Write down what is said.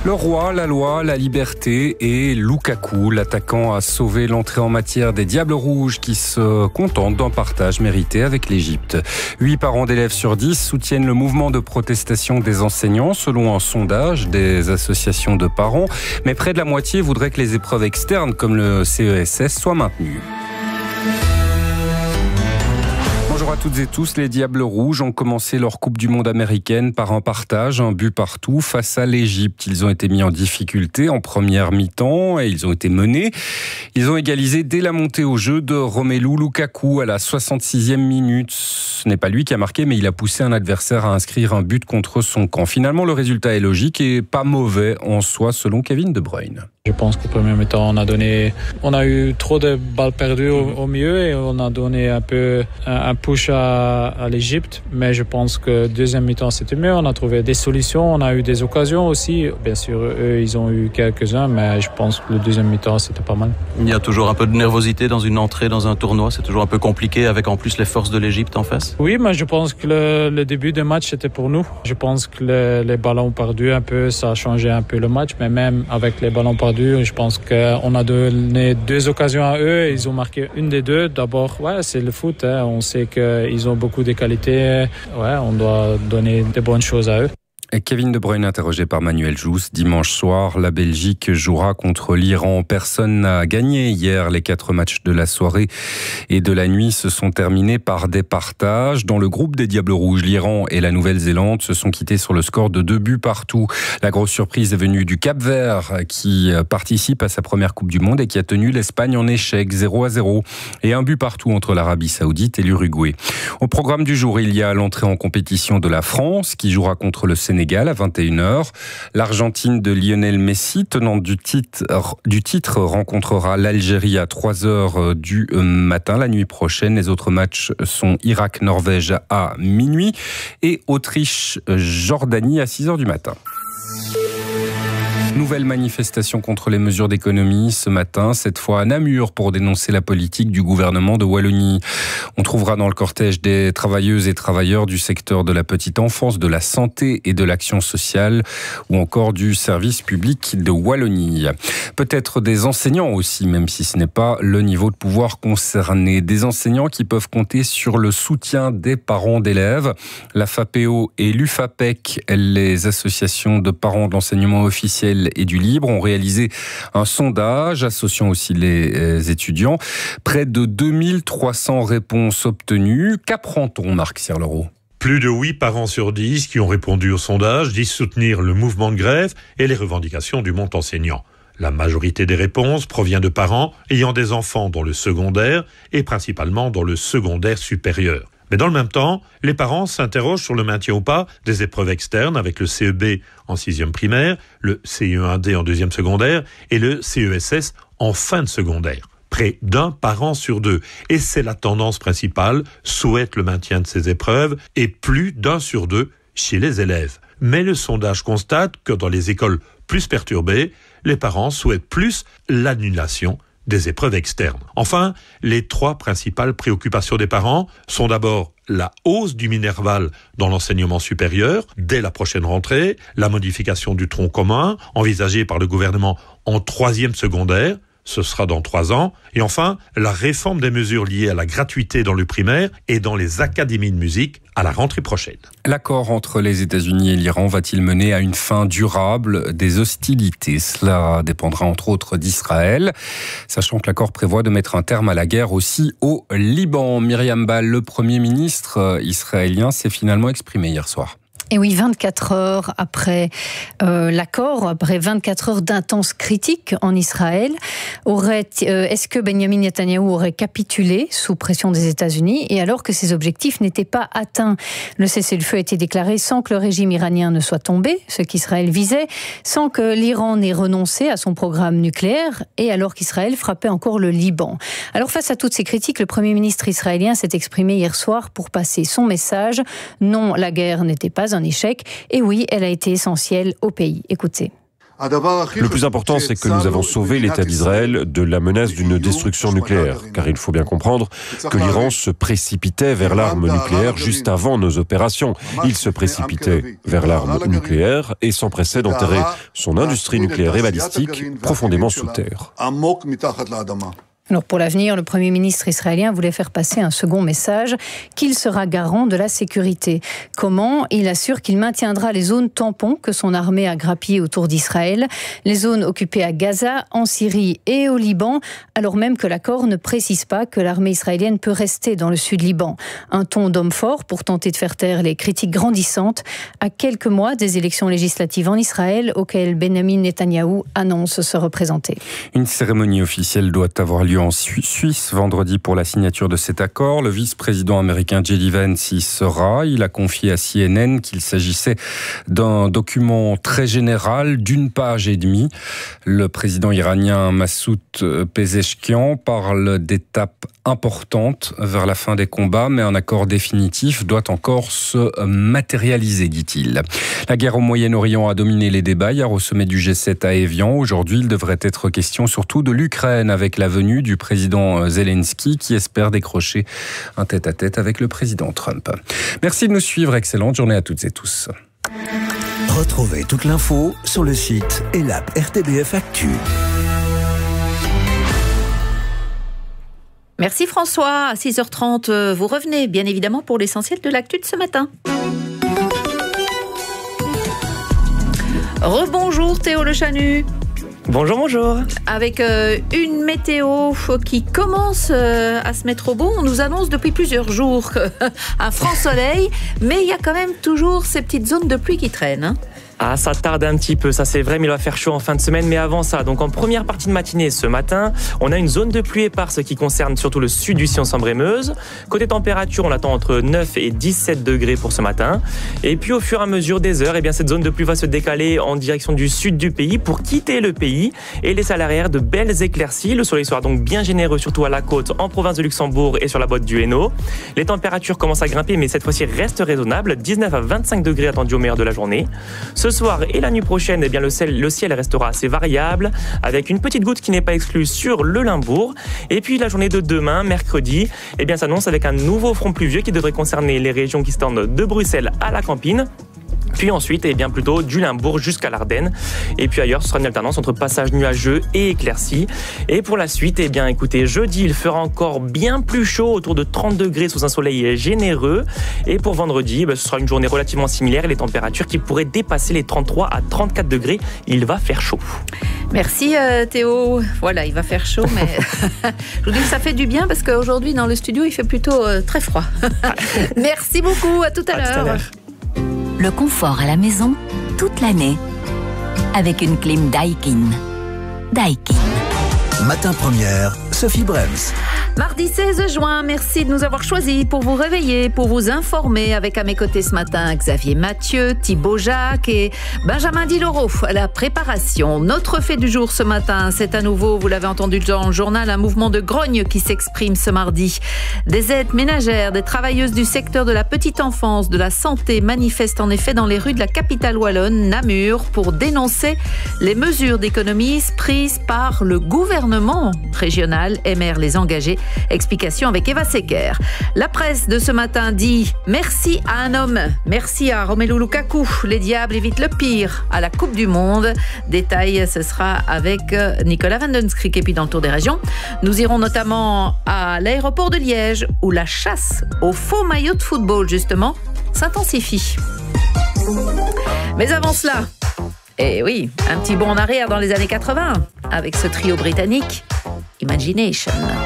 Le roi, la loi, la liberté et Lukaku, l'attaquant a sauvé l'entrée en matière des Diables Rouges qui se contentent d'un partage mérité avec l'Égypte. 8 parents d'élèves sur 10 soutiennent le mouvement de protestation des enseignants selon un sondage des associations de parents, mais près de la moitié voudraient que les épreuves externes comme le CESS soient maintenues. Bonjour à toutes et tous, les Diables Rouges ont commencé leur Coupe du Monde américaine par un partage, un but partout face à l'Égypte. Ils ont été mis en difficulté en première mi-temps et ils ont été menés. Ils ont égalisé dès la montée au jeu de Romelu Lukaku à la 66e minute. Ce n'est pas lui qui a marqué, mais il a poussé un adversaire à inscrire un but contre son camp. Finalement, le résultat est logique et pas mauvais en soi, selon Kevin De Bruyne. Je pense qu'au premier mi-temps, on a eu trop de balles perdues au milieu et on a donné un peu un push à l'Égypte. Mais je pense que deuxième mi-temps, c'était mieux. On a trouvé des solutions, on a eu des occasions aussi. Bien sûr, eux, ils ont eu quelques-uns, mais je pense que le deuxième mi-temps, c'était pas mal. Il y a toujours un peu de nervosité dans une entrée dans un tournoi. C'est toujours un peu compliqué avec en plus les forces de l'Égypte en face. Oui, mais je pense que le début du match, c'était pour nous. Je pense que les ballons perdus un peu, ça a changé un peu le match. Mais même avec les ballons perdus, je pense qu'on a donné 2 occasions à eux. Ils ont marqué une des deux. D'abord, c'est le foot. On sait qu'ils ont beaucoup de qualités. On doit donner des bonnes choses à eux. Kevin De Bruyne interrogé par Manuel Jousse. Dimanche soir, la Belgique jouera contre l'Iran. Personne n'a gagné hier. Les 4 matchs de la soirée et de la nuit se sont terminés par des partages. Dans le groupe des Diables Rouges, l'Iran et la Nouvelle-Zélande se sont quittés sur le score de 2 buts partout. La grosse surprise est venue du Cap-Vert qui participe à sa première Coupe du Monde et qui a tenu l'Espagne en échec 0-0 et un but partout entre l'Arabie Saoudite et l'Uruguay. Au programme du jour, il y a l'entrée en compétition de la France qui jouera contre le Sénégal à 21h. L'Argentine de Lionel Messi, tenante du titre, rencontrera l'Algérie à 3h du matin, la nuit prochaine. Les autres matchs sont Irak-Norvège à minuit et Autriche-Jordanie à 6h du matin. Nouvelle manifestation contre les mesures d'économie ce matin, cette fois à Namur pour dénoncer la politique du gouvernement de Wallonie. On trouvera dans le cortège des travailleuses et travailleurs du secteur de la petite enfance, de la santé et de l'action sociale ou encore du service public de Wallonie. Peut-être des enseignants aussi, même si ce n'est pas le niveau de pouvoir concerné. Des enseignants qui peuvent compter sur le soutien des parents d'élèves. La FAPEO et l'UFAPEC, les associations de parents de l'enseignement officiel et du libre, ont réalisé un sondage associant aussi les étudiants. Près de 2300 réponses obtenues. Qu'apprend-on, Marc Sierleroux ? Plus de 8 parents sur 10 qui ont répondu au sondage disent soutenir le mouvement de grève et les revendications du monde enseignant. La majorité des réponses provient de parents ayant des enfants dans le secondaire et principalement dans le secondaire supérieur. Mais dans le même temps, les parents s'interrogent sur le maintien ou pas des épreuves externes avec le CEB en 6e primaire, le CE1D en 2e secondaire et le CESS en fin de secondaire. Près d'un parent sur 2, et c'est la tendance principale, souhaite le maintien de ces épreuves et plus d'1 sur 2 chez les élèves. Mais le sondage constate que dans les écoles plus perturbées, les parents souhaitent plus l'annulation des épreuves externes. Enfin, les 3 principales préoccupations des parents sont d'abord la hausse du minerval dans l'enseignement supérieur dès la prochaine rentrée, la modification du tronc commun envisagée par le gouvernement en 3e secondaire, ce sera dans 3 ans, et enfin la réforme des mesures liées à la gratuité dans le primaire et dans les académies de musique à la rentrée prochaine. L'accord entre les États-Unis et l'Iran va-t-il mener à une fin durable des hostilités ? Cela dépendra entre autres d'Israël, sachant que l'accord prévoit de mettre un terme à la guerre aussi au Liban. Myriam Ball, le Premier ministre israélien, s'est finalement exprimé hier soir. Et oui, 24 heures après l'accord, après 24 heures d'intenses critiques en Israël, est-ce que Benjamin Netanyahou aurait capitulé sous pression des États-Unis et alors que ses objectifs n'étaient pas atteints? Le cessez-le-feu a été déclaré sans que le régime iranien ne soit tombé, ce qu'Israël visait, sans que l'Iran n'ait renoncé à son programme nucléaire et alors qu'Israël frappait encore le Liban. Alors face à toutes ces critiques, le Premier ministre israélien s'est exprimé hier soir pour passer son message. Non, la guerre n'était pas un échec et oui, elle a été essentielle au pays. Écoutez. Le plus important, c'est que nous avons sauvé l'État d'Israël de la menace d'une destruction nucléaire, car il faut bien comprendre que l'Iran se précipitait vers l'arme nucléaire juste avant nos opérations. Il se précipitait vers l'arme nucléaire et s'empressait d'enterrer son industrie nucléaire et balistique profondément sous terre. Alors pour l'avenir, le Premier ministre israélien voulait faire passer un second message, qu'il sera garant de la sécurité. Comment ? Il assure qu'il maintiendra les zones tampons que son armée a grappillées autour d'Israël, les zones occupées à Gaza, en Syrie et au Liban, alors même que l'accord ne précise pas que l'armée israélienne peut rester dans le sud-Liban. Un ton d'homme fort pour tenter de faire taire les critiques grandissantes à quelques mois des élections législatives en Israël auxquelles Benjamin Netanyahou annonce se représenter. Une cérémonie officielle doit avoir lieu en Suisse vendredi pour la signature de cet accord. Le vice-président américain J.D. Vance y sera. Il a confié à CNN qu'il s'agissait d'un document très général d'une page et demie. Le président iranien Massoud Pezeshkian parle d'étapes importantes vers la fin des combats, mais un accord définitif doit encore se matérialiser, dit-il. La guerre au Moyen-Orient a dominé les débats hier au sommet du G7 à Évian. Aujourd'hui, il devrait être question surtout de l'Ukraine avec la venue du président Zelensky qui espère décrocher un tête-à-tête avec le président Trump. Merci de nous suivre. Excellente journée à toutes et tous. Retrouvez toute l'info sur le site et l'app RTBF Actu. Merci François. À 6h30, vous revenez bien évidemment pour l'essentiel de l'actu de ce matin. Rebonjour Théo Le Chanu. Bonjour, bonjour. Avec une météo qui commence à se mettre au beau. On nous annonce depuis plusieurs jours un franc soleil, mais il y a quand même toujours ces petites zones de pluie qui traînent. Hein. Ah, ça tarde un petit peu, ça c'est vrai, mais il va faire chaud en fin de semaine. Mais avant ça, donc en première partie de matinée ce matin, on a une zone de pluie éparse qui concerne surtout le sud du Sion-Sambre-et-Meuse. Côté température, on attend entre 9 et 17 degrés pour ce matin. Et puis au fur et à mesure des heures, eh bien, cette zone de pluie va se décaler en direction du sud du pays pour quitter le pays et laisser à l'arrière de belles éclaircies. Le soleil sera donc bien généreux, surtout à la côte, en province de Luxembourg et sur la botte du Hainaut. Les températures commencent à grimper, mais cette fois-ci restent raisonnables. 19 à 25 degrés attendus au meilleur de la journée. Ce soir et la nuit prochaine, eh bien, le ciel restera assez variable, avec une petite goutte qui n'est pas exclue sur le Limbourg. Et puis la journée de demain, mercredi, eh bien, s'annonce avec un nouveau front pluvieux qui devrait concerner les régions qui s'étendent de Bruxelles à la Campine. Puis ensuite, eh bien, plutôt du Limbourg jusqu'à l'Ardenne. Et puis ailleurs, ce sera une alternance entre passages nuageux et éclaircies. Et pour la suite, eh bien, écoutez, jeudi, il fera encore bien plus chaud, autour de 30 degrés sous un soleil généreux. Et pour vendredi, ce sera une journée relativement similaire et les températures qui pourraient dépasser les 33 à 34 degrés. Il va faire chaud. Merci Théo. Voilà, il va faire chaud, mais je vous dis que ça fait du bien parce qu'aujourd'hui, dans le studio, il fait plutôt très froid. Merci beaucoup, à tout à l'heure. Le confort à la maison, toute l'année, avec une clim Daikin. Daikin. Matin première, Sophie Brems. Mardi 16 juin, merci de nous avoir choisis pour vous réveiller, pour vous informer. Avec à mes côtés ce matin, Xavier Mathieu, Thibaut Jacques et Benjamin Diloro à la préparation. Notre fait du jour ce matin, c'est à nouveau, vous l'avez entendu dans le journal, un mouvement de grogne qui s'exprime ce mardi. Des aides ménagères, des travailleuses du secteur de la petite enfance, de la santé manifestent en effet dans les rues de la capitale wallonne, Namur, pour dénoncer les mesures d'économie prises par le gouvernement régional. MR les engagés. Explication avec Eva Secker. La presse de ce matin dit merci à un homme, merci à Romelu Lukaku. Les Diables évitent le pire à la Coupe du Monde. Détail, ce sera avec Nicolas Vandenskrik. Et puis dans le tour des régions, nous irons notamment à l'aéroport de Liège où la chasse aux faux maillots de football justement s'intensifie. Mais avant cela, et oui, un petit bond en arrière dans les années 80 avec ce trio britannique Imagination.